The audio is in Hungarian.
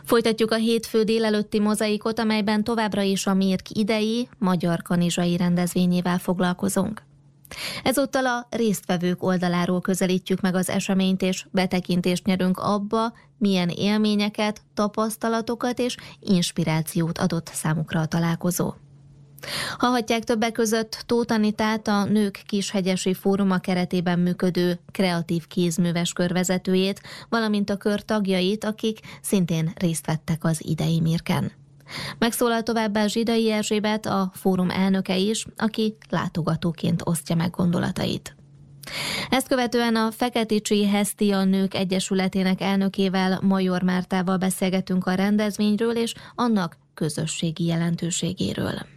Folytatjuk a hétfő délelőtti mozaikot, amelyben továbbra is a Mirk idei magyar kanizsai rendezvényével foglalkozunk. Ezúttal a résztvevők oldaláról közelítjük meg az eseményt, és betekintést nyerünk abba, milyen élményeket, tapasztalatokat és inspirációt adott számukra a találkozó. Hallhatják többek között Tóth Anitát, a Nők Kishegyesi Fóruma keretében működő kreatív kézműves kör vezetőjét, valamint a kör tagjait, akik szintén részt vettek az idei Mirken. Megszólal továbbá Zsidai Erzsébet, a fórum elnöke is, aki látogatóként osztja meg gondolatait. Ezt követően a Feketicsi Hesztia Nők Egyesületének elnökével, Major Mártával beszélgetünk a rendezvényről és annak közösségi jelentőségéről.